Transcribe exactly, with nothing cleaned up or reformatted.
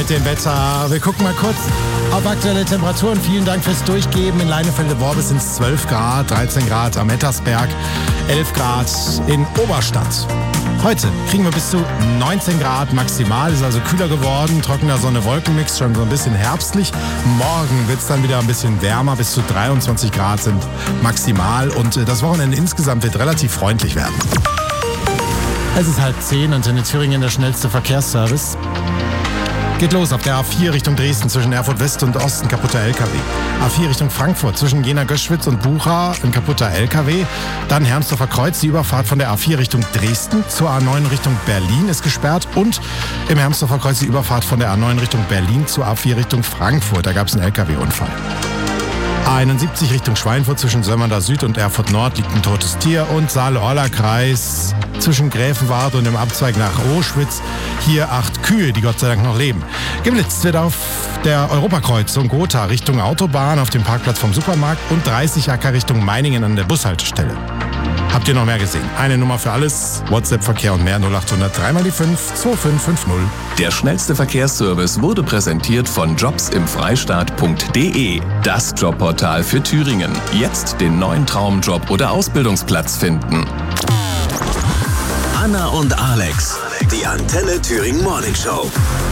mit dem Wetter. Wir gucken mal kurz auf aktuelle Temperaturen. Vielen Dank fürs Durchgeben. In Leinefelde-Worbis sind es zwölf Grad, dreizehn Grad am Ettersberg, elf Grad in Oberstadt. Heute kriegen wir bis zu neunzehn Grad maximal, ist also kühler geworden, trockener Sonne-Wolkenmix, schon so ein bisschen herbstlich. Morgen wird es dann wieder ein bisschen wärmer, bis zu dreiundzwanzig Grad sind maximal und das Wochenende insgesamt wird relativ freundlich werden. Es ist halb zehn und in Thüringen der schnellste Verkehrsservice. Geht los auf der A vier Richtung Dresden zwischen Erfurt West und Osten, kaputter L K W. A vier Richtung Frankfurt zwischen Jena-Göschwitz und Bucha, ein kaputter L K W. Dann Hermsdorfer Kreuz, die Überfahrt von der A vier Richtung Dresden zur A neun Richtung Berlin ist gesperrt. Und im Hermsdorfer Kreuz die Überfahrt von der A neun Richtung Berlin zur A vier Richtung Frankfurt. Da gab es einen L K W-Unfall. A einundsiebzig Richtung Schweinfurt zwischen Sömmerda Süd und Erfurt Nord liegt ein totes Tier. Und Saale-Orla-Kreis zwischen Gräfenwart und dem Abzweig nach Roschwitz. Hier acht Kühe, die Gott sei Dank noch leben. Geblitzt wird auf der Europakreuzung Gotha Richtung Autobahn auf dem Parkplatz vom Supermarkt und dreißig Acker Richtung Meiningen an der Bushaltestelle. Habt ihr noch mehr gesehen? Eine Nummer für alles, WhatsApp-Verkehr und mehr null acht hundert drei mal die fünf zwei fünf fünf null. Der schnellste Verkehrsservice wurde präsentiert von jobs im freistaat punkt de, das Jobportal für Thüringen. Jetzt den neuen Traumjob oder Ausbildungsplatz finden. Anna und Alex, die Antenne Thüringen Morning Show.